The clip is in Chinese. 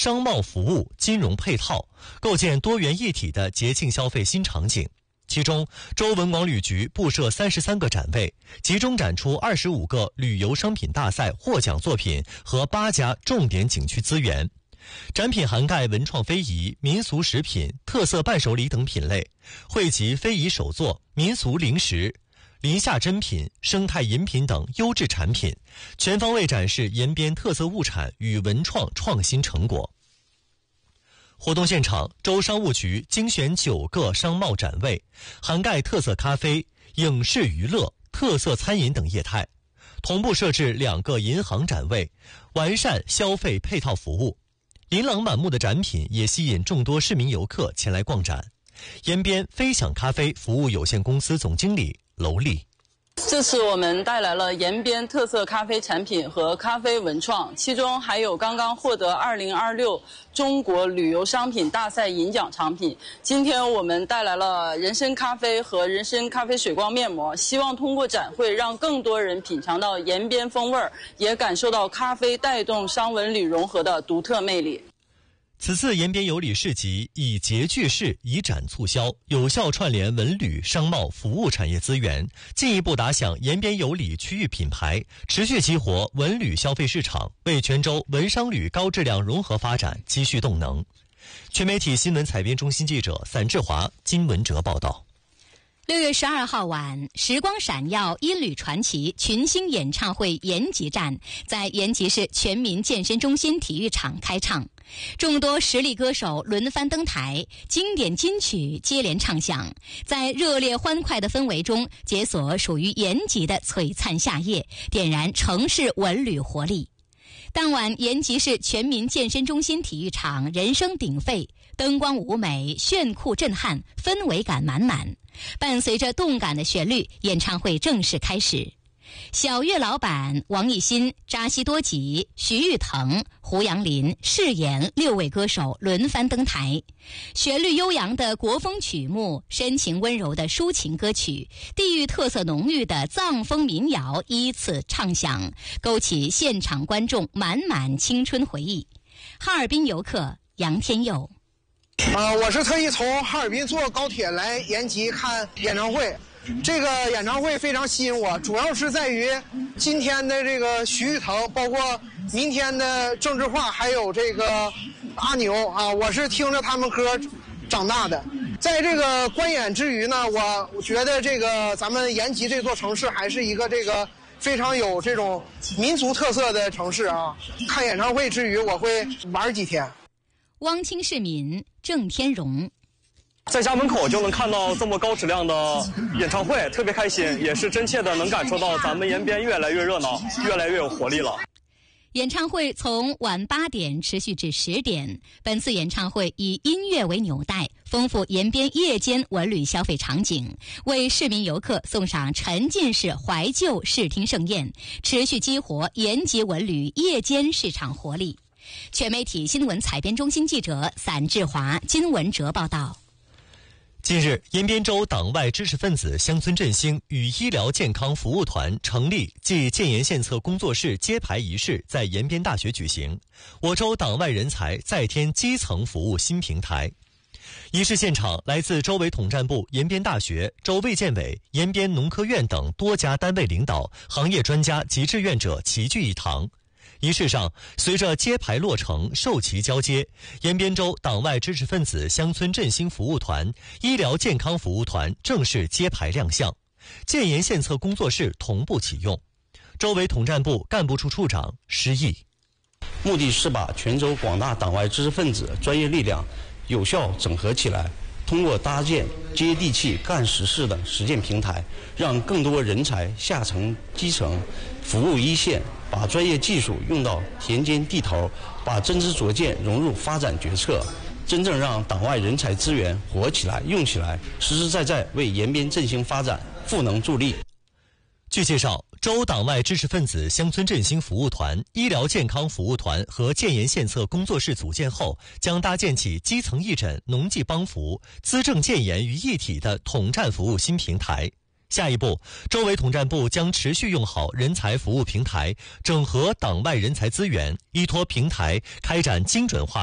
商贸服务、金融配套，构建多元一体的节庆消费新场景。其中，州文广旅局布设33个展位，集中展出25个旅游商品大赛获奖作品和8家重点景区资源。展品涵盖文创非遗、民俗食品、特色伴手礼等品类，汇集非遗手作、民俗零食、林下珍品、生态饮品等优质产品，全方位展示延边特色物产与文创创新成果。活动现场，州商务局精选9个商贸展位，涵盖特色咖啡、影视娱乐、特色餐饮等业态，同步设置2个银行展位，完善消费配套服务。琳琅满目的展品也吸引众多市民游客前来逛展。延边飞享咖啡服务有限公司总经理娄丽。 这次我们带来了延边特色咖啡产品和咖啡文创，其中还有刚刚获得2026中国旅游商品大赛银奖产品。今天我们带来了人参咖啡和人参咖啡水光面膜，希望通过展会让更多人品尝到延边风味，也感受到咖啡带动商文旅融合的独特魅力。 此次延边有礼市集以节聚市，以展促销，有效串联文旅、商贸、服务产业资源，进一步打响延边有礼区域品牌，持续激活文旅消费市场，为全州文商旅高质量融合发展积蓄动能。全媒体新闻采编中心记者散志华、金文哲报道。 6月12号晚，时光闪耀音旅传奇群星演唱会延吉站在延吉市全民健身中心体育场开唱，众多实力歌手轮番登台，经典金曲接连唱响，在热烈欢快的氛围中解锁属于延吉的璀璨夏夜，点燃城市文旅活力。当晚，延吉市全民健身中心体育场人声鼎沸，灯光舞美炫酷震撼，氛围感满满。伴随着动感的旋律，演唱会正式开始。小岳老板、王艺兴、扎西多吉、徐誉腾、胡杨林饰演6位歌手轮番登台，旋律悠扬的国风曲目，深情温柔的抒情歌曲，地域特色浓郁的藏风民谣依次唱响，勾起现场观众满满青春回忆。哈尔滨游客杨天佑。 我是特意从哈尔滨坐高铁来延吉看演唱会。这个演唱会非常吸引我，主要是在于今天的这个徐誉腾，包括明天的郑智化，还有这个阿牛啊，我是听着他们歌长大的。在这个观演之余呢，我觉得这个咱们延吉这座城市还是一个这个非常有这种民族特色的城市啊。看演唱会之余，我会玩几天。 汪清市民郑天荣。 在家门口就能看到这么高质量的演唱会，特别开心，也是真切的能感受到咱们延边越来越热闹，越来越有活力了。 演唱会从晚8点持续至10点。本次演唱会以音乐为纽带，丰富延边夜间文旅消费场景，为市民游客送上沉浸式怀旧视听盛宴，持续激活延吉文旅夜间市场活力。全媒体新闻采编中心记者散志华、金文哲报道。 近日，延边州党外知识分子乡村振兴与医疗健康服务团成立暨建言献策工作室揭牌仪式在延边大学举行，我州党外人才再添基层服务新平台。仪式现场，来自州委统战部、延边大学、州卫健委、延边农科院等多家单位领导、行业专家及志愿者齐聚一堂。仪式上，随着揭牌落成、授旗交接，延边州党外知识分子乡村振兴服务团、医疗健康服务团正式揭牌亮相，建言献策工作室同步启用。州委统战部干部处处长施毅， 目的是把全州广大党外知识分子专业力量有效整合起来，通过搭建接地气干实事的实践平台，让更多人才下沉基层，服务一线，把专业技术用到田间地头，把真知灼见融入发展决策，真正让党外人才资源活起来、用起来，实实在在为延边振兴发展赋能助力。 据介绍，州党外知识分子乡村振兴服务团、医疗健康服务团和建言献策工作室组建后，将搭建起基层义诊、农技帮扶、资政建言于一体的统战服务新平台。下一步，州委统战部将持续用好人才服务平台，整合党外人才资源，依托平台开展精准化